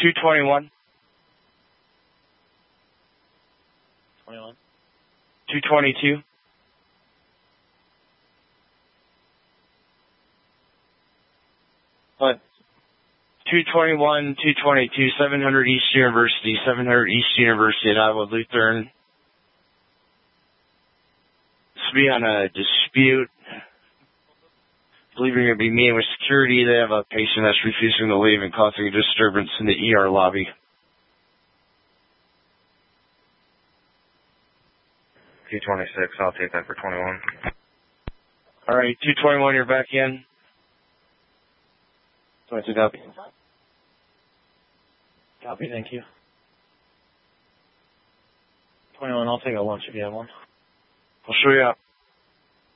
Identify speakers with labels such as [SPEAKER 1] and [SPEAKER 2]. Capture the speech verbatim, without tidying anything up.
[SPEAKER 1] two twenty-one.
[SPEAKER 2] twenty-one.
[SPEAKER 1] two twenty-two.
[SPEAKER 2] What?
[SPEAKER 1] two twenty-one, two twenty-two, seven hundred East University, seven hundred East University at Iowa Lutheran. This will be on a dispute. I believe you're going to be meeting with security. They have a patient that's refusing to leave and causing a disturbance in the E R lobby.
[SPEAKER 2] two twenty-six, I'll take that for twenty-one.
[SPEAKER 1] All right, two twenty-one, you're back in.
[SPEAKER 2] twenty-two, copy. Copy, thank you. twenty-one, I'll take a lunch if you have one.
[SPEAKER 1] I'll show you up.